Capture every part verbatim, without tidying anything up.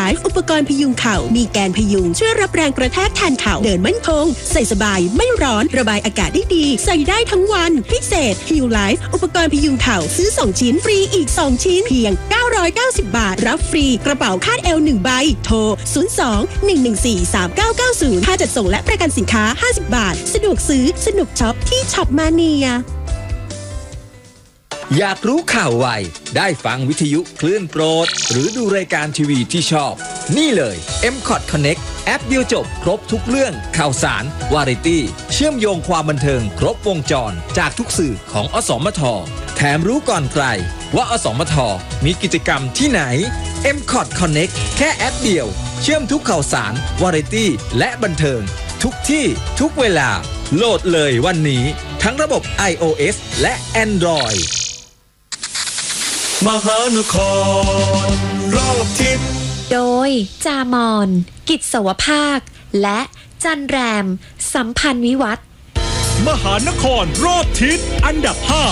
Life อุปกรณ์พยุงเข่ามีแกนพยุงช่วยรับแรงกระแทกแทนเข่าเดินมั่นคงใส่สบายไม่ร้อนระบายอากาศได้ดีใส่ได้ทั้งวันพิเศษ Heal Life อุปกรณ์พยุงเข่าซื้อสองชิ้นฟรีอีกสองชิ้นเพียงเก้าร้อยเก้าสิบบาทรับฟรีกระเป๋าคาดเอวหนึ่งใบโทรศูนย์ สอง หนึ่ง หนึ่ง สี่ สาม เก้า เก้า ศูนย์ค่าจัดส่งและประกันสินค้าห้าสิบบาทสะดวกซื้อสนุกช็อปที่ช็อปมาเนียอยากรู้ข่าวไวได้ฟังวิทยุคลื่นโปรดหรือดูรายการทีวีที่ชอบนี่เลย เอ็ม คอท Connect แอปเดียวจบครบทุกเรื่องข่าวสารวาไรตี้เชื่อมโยงความบันเทิงครบวงจรจากทุกสื่อของอสมทแถมรู้ก่อนใครว่าอสมทมีกิจกรรมที่ไหน เอ็ม คอท Connect แค่แอปเดียวเชื่อมทุกข่าวสารวาไรตี้และบันเทิงทุกที่ทุกเวลาโหลดเลยวันนี้ทั้งระบบ iOS และ Android มหานครรอบทิศโดยจามอนกิจสวภาคและจันแรมสัมพันธ์วิวัฒน์มหานครรอบทิศอันดับห้า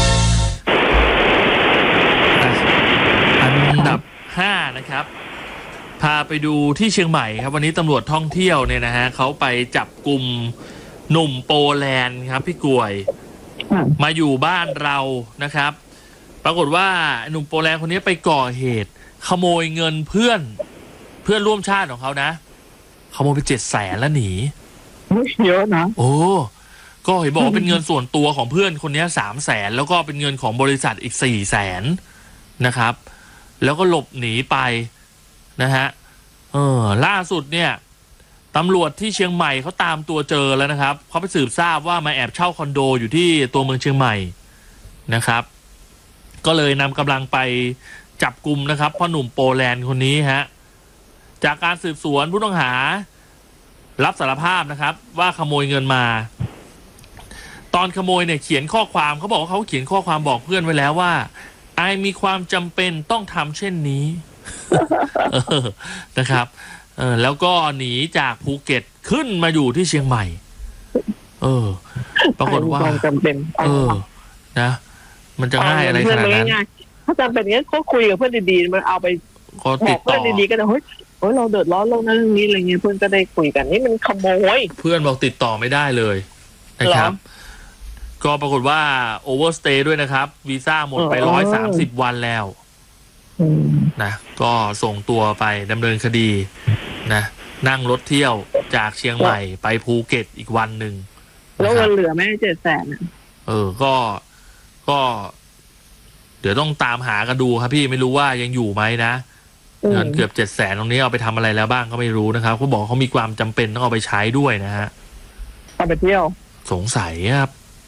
อันดับห้านะครับพาไปดูที่เชียงใหม่ครับวันนี้ตำรวจท่องเที่ยวเนี่ยนะฮะเขาไปจับกลุ่มหนุ่มโปแลนด์ครับพี่กวยมาอยู่บ้านเรานะครับปรากฏว่าหนุ่มโปแลนด์คนนี้ไปก่อเหตุขโมยเงินเพื่อนเพื่อนร่วมชาติของเขานะขโมยไปเจ็ดแสนแล้วหนีเยอะนะโอ้ก็เห็นบอกว่าเป็นเงินส่วนตัวของเพื่อนคนนี้สามแสนแล้วก็เป็นเงินของบริษัทอีกสี่แสนนะครับแล้วก็หลบหนีไปนะฮะเออล่าสุดเนี่ยตำรวจที่เชียงใหม่เขาตามตัวเจอแล้วนะครับเขาไปสืบทราบว่ามาแอบเช่าคอนโดอยู่ที่ตัวเมืองเชียงใหม่นะครับก็เลยนำกำลังไปจับกุมนะครับพ่อหนุ่มโปแลนด์คนนี้ฮะจากการสืบสวนผู้ต้องหารับสารภาพนะครับว่าขโมยเงินมาตอนขโมยเนี่ยเขียนข้อความเขาบอกว่าเขาเขียนข้อความบอกเพื่อนไว้แล้วว่าไอมีความจำเป็นต้องทำเช่นนี้ นะครับเออแล้วก็หนีจากภูเก็ตขึ้นมาอยู่ที่เชียงใหม่เออปรากฏว่าจำเป็นเออนะมันจะง่ายอะไรขนาดนั้นถ้าจำเป็นงั้นก็คุยกับเพื่อนดีๆมันเอาไปบอกเพื่อนดีๆก็ได้เฮ้ยเฮ้ยเราเดือดร้อนเรื่องนั้นเรื่องนี้อะไรเงี้ยเพื่อนก็ได้คุยกันนี่มันขโมยเพื่อนบอกติดต่อไม่ได้เลยนะครับก็ปรากฏว่าโอเวอร์สเตย์ด้วยนะครับวีซ่าหมดไปร้อยสามสิบวันแล้วนะก็ส่งตัวไปดำเนินคดีนะนั่งรถเที่ยวจากเชียงใหม่ไปภูเก็ตอีกวันหนึ่งแล้วเงินเหลือไม่เจ็ดแสนเออก็ก็เดี๋ยวต้องตามหากันดูครับพี่ไม่รู้ว่ายังอยู่ไหมนะเงินเกือบเจ็ดแสนตรงนี้เอาไปทำอะไรแล้วบ้างก็ไม่รู้นะครับเขาบอกเขามีความจำเป็นต้องเอาไปใช้ด้วยนะฮะเอาไปเที่ยวสงสัยครับ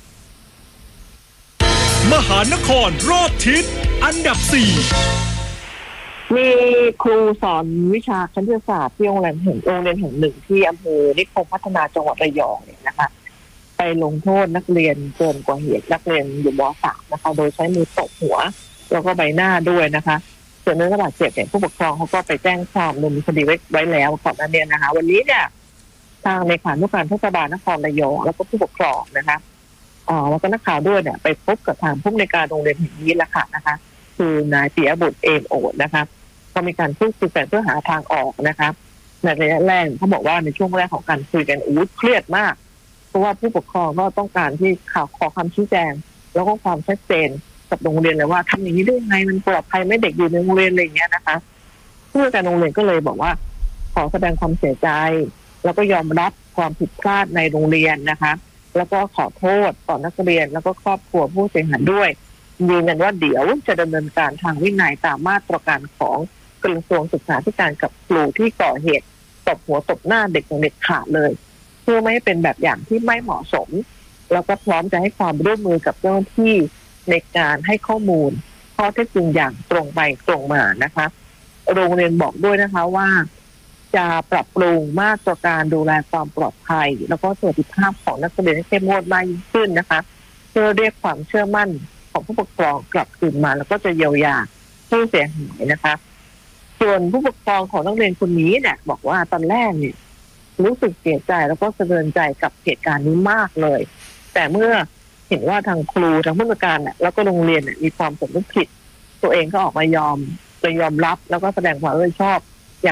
มหานครรอบทิศอันดับสี่มีครูสอนวิชาคณิตศาสตร์ที่โรงเรียนแห่งโรงเรียนแห่งหนึ่งที่อำเภอนิคมพัฒนาจังหวัดระยองเนี่ยนะคะไปลงโทษนักเรียนเกินกว่าเหตุนักเรียนอยู่ม.สาม นะคะโดยใช้มือตบหัวแล้วก็ใบหน้าด้วยนะคะส่วนเรื่องบาดเจ็บเนี่ยผู้ปกครองเขาก็ไปแจ้งความดำเนินคดีไว้ไว้แล้วก่อนหน้านี้นะคะวันนี้เนี่ยทางเลขานุการเทศบาลนครระยองแล้วก็ผู้ปกครองนะคะอ๋อแล้วก็นักข่าวด้วยเนี่ยไปพบกับทางผู้อำนวยการโรงเรียนแห่งนี้แหละค่ะนะคะคือนายปิยบุตรเอมโอดนะคะก็มีการพูดคุยกันเพื่อหาทางออกนะคะในระยะแรกเขาบอกว่าในช่วงแรกของการคุยกันอู้เครียดมากเพราะว่าผู้ปกครองก็ต้องการที่ข่าวขอคำชี้แจงแล้วก็ความชัดเจนกับโรงเรียนเลยว่าทำอย่างนี้ได้ยังไงมันปลอดภัยไม่เด็กอยู่ในโรงเรียนอะไรอย่างเงี้ยนะคะผู้อำนวยการโรงเรียนก็เลยบอกว่าขอแสดงความเสียใจแล้วก็ยอมรับความผิดพลาดในโรงเรียนนะคะแล้วก็ขอโทษต่อนักเรียนแล้วก็ครอบครัวผู้เสียหายด้วยยืนยันว่าเดี๋ยวจะดำเนินการทางวินัยตามมาตรการของกระทรวงศึกษาธิการกับครูที่ก่อเหตุตบหัวตบหน้าเด็กอย่างเด็ดขาดเลยเพื่อไม่ให้เป็นแบบอย่างที่ไม่เหมาะสมแล้วก็พร้อมจะให้ความร่วมมือกับเจ้าหน้าที่ในการให้ข้อมูลข้อเท็จจริงอย่างตรงไปตรงมานะคะโรงเรียนบอกด้วยนะคะว่าจะปรับปรุงมาตรการดูแลความปลอดภัยแล้วก็สวัสดิภาพของนักเรียนให้เข้มงวดมากยิ่งขึ้นนะคะเพื่อเรียกความเชื่อมั่นของผู้ปกครองกลับคืนมาแล้วก็จะเยียวยาผู้เสียหายนะคะส่วนผู้ปกครองของนักเรียนคนนี้เนี่ยบอกว่าตอนแรกเนี่ยรู้สึกเสียใจแล้วก็สะเทือนใจกับเหตุการณ์นี้มากเลยแต่เมื่อเห็นว่าทางครูทางผู้จัดการเนี่ยแล้วก็โรงเรียนเนี่ยมีความสำนึกผิดตัวเองก็ออกมายอมไปยอมรับแล้วก็แสดงความรับผิดชอบ